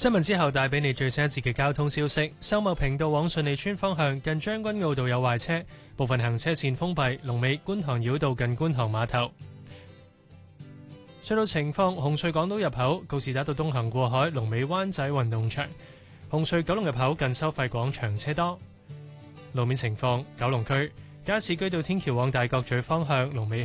新聞之後帶俾你最新一節嘅交通消息。秀茂坪道往順利村方向近將軍澳道有壞車，部分行車線封閉，龍尾觀塘繞道近觀塘碼頭。隧道情況：紅隧港島入口告士打道東行過海，龍尾灣仔運動場；紅隧九龍入口近收費廣場車多。路面情況：九龍區加士居道天橋往大角咀方向龍尾